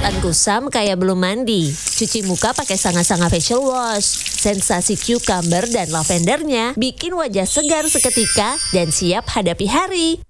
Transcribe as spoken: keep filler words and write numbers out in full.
kelihatan kusam kayak belum mandi. Cuci muka pakai sanga-sanga facial wash. Sensasi cucumber dan lavendernya bikin wajah segar seketika dan siap hadapi hari.